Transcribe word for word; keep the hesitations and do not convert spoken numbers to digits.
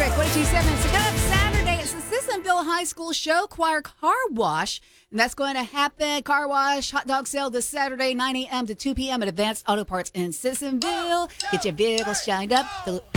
at twenty-two seven. So coming up Saturday, it's the Sissonville High School Show Choir Car Wash. And that's going to happen. Car wash, hot dog sale this Saturday, nine a.m. to two p.m. at Advanced Auto Parts in Sissonville. Get your vehicles shined up,